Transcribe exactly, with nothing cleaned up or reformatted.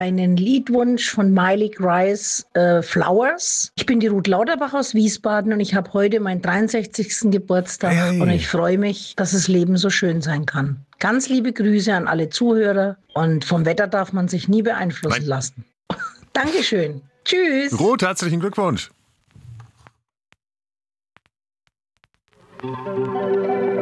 Einen Liedwunsch von Miley Grice, äh, Flowers. Ich bin die Ruth Lauterbach aus Wiesbaden und ich habe heute meinen dreiundsechzigsten Geburtstag Hey. und ich freue mich, dass das Leben so schön sein kann. Ganz liebe Grüße an alle Zuhörer und vom Wetter darf man sich nie beeinflussen Nein. lassen. Dankeschön. Tschüss. Ruth, herzlichen Glückwunsch.